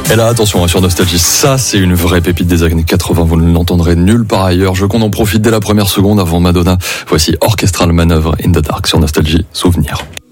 Et là, attention, sur Nostalgie, ça c'est une vraie pépite des années 80, vous ne l'entendrez nulle part ailleurs. Je qu'on en profite dès la première seconde avant Madonna. Voici Orchestral Manœuvre in the Dark sur Nostalgie, souvenir.